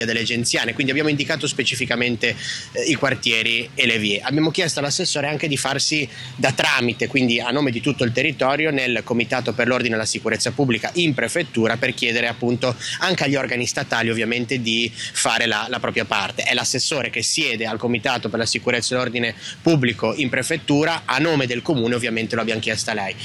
delle Genziane, quindi abbiamo indicato specificamente i quartieri e le vie. Abbiamo chiesto all'assessore anche di farsi da tramite, quindi a nome di tutto il territorio, nel Comitato per l'Ordine e la Sicurezza Pubblica in prefettura, per chiedere appunto anche agli organi statali ovviamente di fare la propria parte. È l'assessore che siede al Comitato per la Sicurezza e l'Ordine Pubblico in prefettura, a nome del comune ovviamente lo abbiamo chiesto a lei.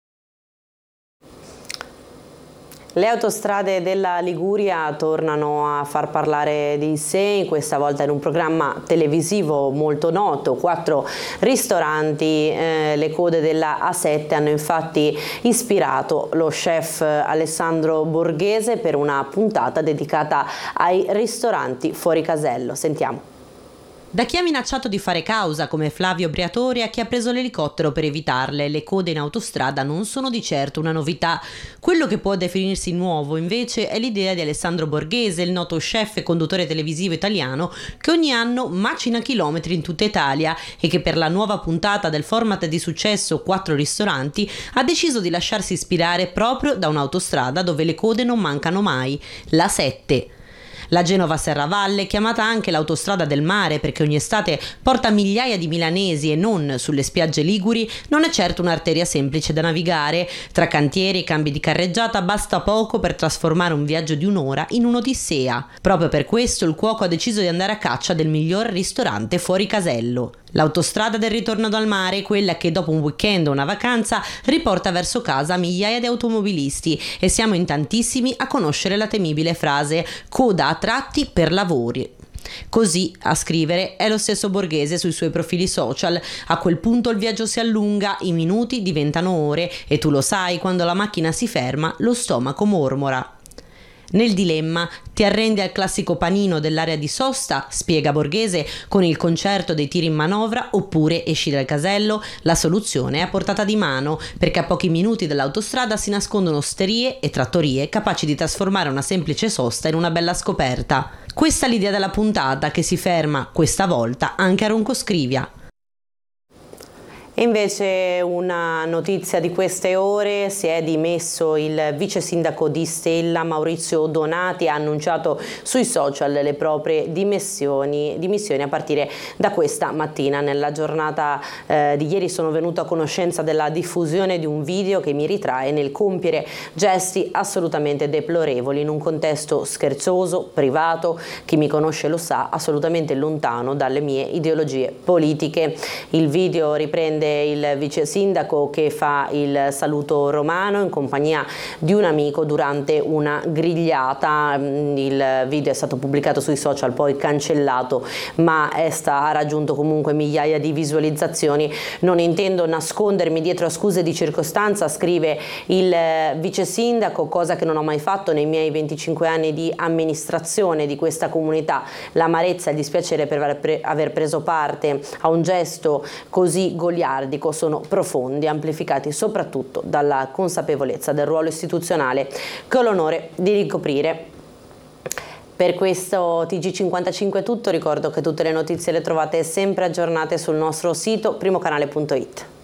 Le autostrade della Liguria tornano a far parlare di sé, questa volta in un programma televisivo molto noto. 4 ristoranti, le code della A7, hanno infatti ispirato lo chef Alessandro Borghese per una puntata dedicata ai ristoranti fuori casello. Sentiamo. Da chi ha minacciato di fare causa come Flavio Briatore a chi ha preso l'elicottero per evitarle, le code in autostrada non sono di certo una novità. Quello che può definirsi nuovo invece è l'idea di Alessandro Borghese, il noto chef e conduttore televisivo italiano che ogni anno macina chilometri in tutta Italia e che per la nuova puntata del format di successo 4 ristoranti ha deciso di lasciarsi ispirare proprio da un'autostrada dove le code non mancano mai, la 7. La Genova-Serravalle, chiamata anche l'autostrada del mare perché ogni estate porta migliaia di milanesi e non sulle spiagge liguri, non è certo un'arteria semplice da navigare. Tra cantieri e cambi di carreggiata basta poco per trasformare un viaggio di un'ora in un'odissea. Proprio per questo il cuoco ha deciso di andare a caccia del miglior ristorante fuori casello. L'autostrada del ritorno dal mare è quella che dopo un weekend o una vacanza riporta verso casa migliaia di automobilisti e siamo in tantissimi a conoscere la temibile frase «coda a tratti per lavori». Così a scrivere è lo stesso Borghese sui suoi profili social. A quel punto il viaggio si allunga, i minuti diventano ore e tu lo sai, quando la macchina si ferma lo stomaco mormora. Nel dilemma, ti arrendi al classico panino dell'area di sosta, spiega Borghese, con il concerto dei tiri in manovra, oppure esci dal casello? La soluzione è a portata di mano, perché a pochi minuti dall'autostrada si nascondono osterie e trattorie capaci di trasformare una semplice sosta in una bella scoperta. Questa è l'idea della puntata, che si ferma, questa volta, anche a Roncoscrivia. E invece una notizia di queste ore: si è dimesso il vice sindaco di Stella Maurizio Donati, ha annunciato sui social le proprie dimissioni a partire da questa mattina. Nella giornata di ieri sono venuto a conoscenza della diffusione di un video che mi ritrae nel compiere gesti assolutamente deplorevoli in un contesto scherzoso, privato, chi mi conosce lo sa, assolutamente lontano dalle mie ideologie politiche. Il video riprende il vice sindaco che fa il saluto romano in compagnia di un amico durante una grigliata. Il video è stato pubblicato sui social, poi cancellato, ma ha raggiunto comunque migliaia di visualizzazioni. Non intendo nascondermi dietro a scuse di circostanza, scrive il vice sindaco, cosa che non ho mai fatto nei miei 25 anni di amministrazione di questa comunità. L'amarezza e il dispiacere per aver preso parte a un gesto così goliardico sono profondi, amplificati soprattutto dalla consapevolezza del ruolo istituzionale che ho l'onore di ricoprire. Per questo TG55 è tutto. Ricordo che tutte le notizie le trovate sempre aggiornate sul nostro sito primocanale.it.